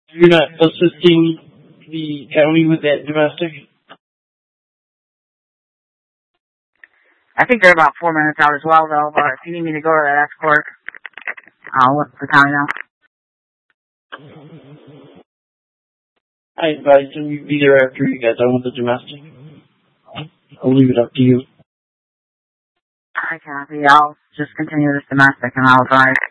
You're not assisting the county with that domestic? I think they're about 4 minutes out as well, though, but if you need me to go to that escort, I'll let the county know. I advise him you be there after you get done with the domestic. I'll leave it up to you. I copy. I'll just continue this domestic and I'll drive.